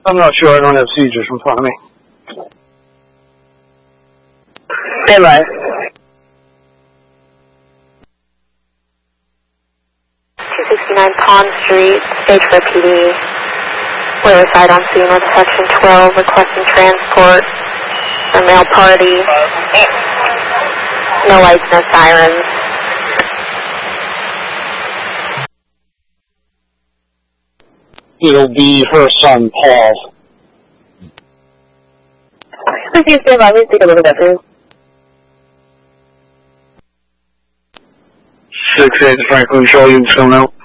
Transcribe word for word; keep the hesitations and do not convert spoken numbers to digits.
I'm not sure. I don't have seizures in front of me. Stand by. two sixty-nine Pond Street, stage for P D. Riverside on scene with section twelve, requesting transport for male party. No lights, no sirens. It'll be her son, Paul. Please you stand by. Let me take a look at that for you. six eight Franklin Show, you can still know.